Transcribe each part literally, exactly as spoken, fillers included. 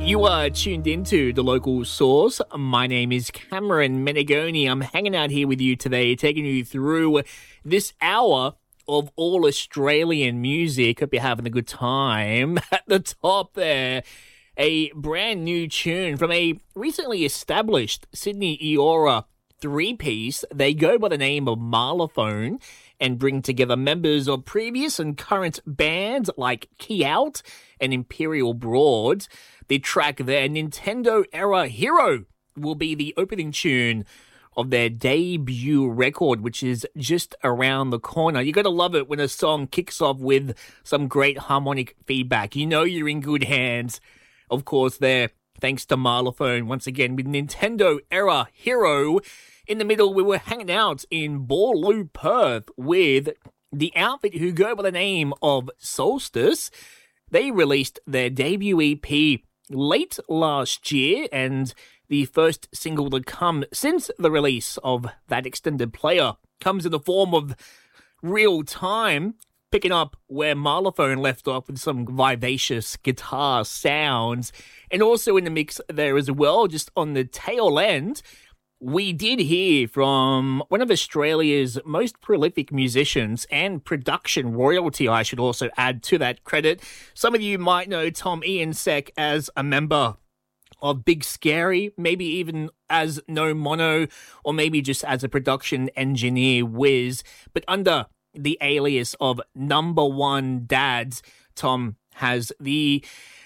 You are tuned into The Local Source. My name is Cameron Menegoni. I'm hanging out here with you today, taking you through this hour of all Australian music. Hope you're having a good time. At the top there, a brand new tune from a recently established Sydney Eora three-piece. They go by the name of Marlophone and bring together members of previous and current bands like Key Out and Imperial Broad. The track there, Nintendo Era Hero, will be the opening tune of their debut record, which is just around the corner. You gotta love it when a song kicks off with some great harmonic feedback. You know you're in good hands. Of course, there, thanks to Marlophone, once again, with Nintendo Era Hero. In the middle, we were hanging out in Boorloo, Perth, with the outfit who go by the name of Solstice. They released their debut E P late last year, and the first single to come since the release of that extended player comes in the form of Real Time, picking up where Marlophone left off with some vivacious guitar sounds. And also in the mix there as well, just on the tail end, we did hear from one of Australia's most prolific musicians and production royalty, I should also add to that credit. Some of you might know Tom Iansek as a member of Big Scary, maybe even as No Mono, or maybe just as a production engineer whiz. But under the alias of Number One Dads, Tom has the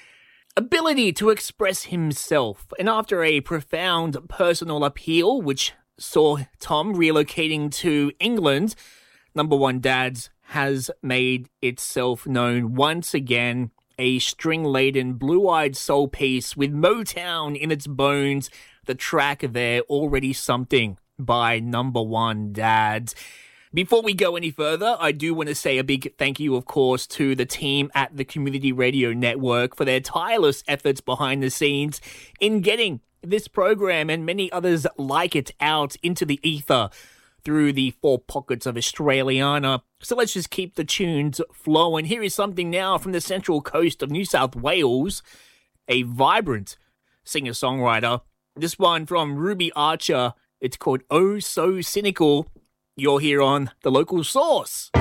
ability to express himself, and after a profound personal appeal which saw Tom relocating to England, Number One Dads has made itself known once again, a string-laden blue-eyed soul piece with Motown in its bones. The track there, Already Something by Number One Dads. Before we go any further, I do want to say a big thank you, of course, to the team at the Community Radio Network for their tireless efforts behind the scenes in getting this program and many others like it out into the ether through the four pockets of Australiana. So let's just keep the tunes flowing. Here is something now from the central coast of New South Wales, a vibrant singer-songwriter. This one from Ruby Archer. It's called Oh So Cynical. You're here on The Local Source.